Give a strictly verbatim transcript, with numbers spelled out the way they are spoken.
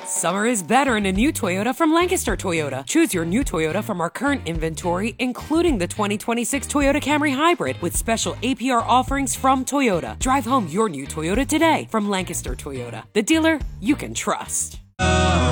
Summer is better in a new Toyota from Lancaster Toyota. Choose your new Toyota from our current inventory, including the twenty twenty-six Toyota Camry Hybrid with special A P R offerings from Toyota. Drive home your new Toyota today from Lancaster Toyota, the dealer you can trust.